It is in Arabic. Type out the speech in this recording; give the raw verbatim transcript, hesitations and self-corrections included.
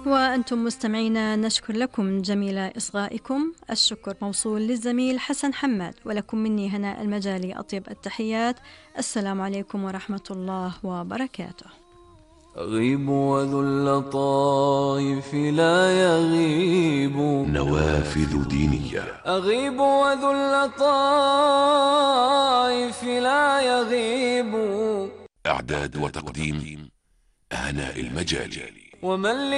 وأنتم مستمعينا نشكر لكم جميل إصغائكم. الشكر موصول للزميل حسن حماد، ولكم مني هناء المجالي أطيب التحيات. السلام عليكم ورحمة الله وبركاته. أغيب وذو اللطائف لا يغيب. نوافذ دينية. أغيب وذو اللطائف لا يغيب. إعداد وتقديم هناء المجالي. ومن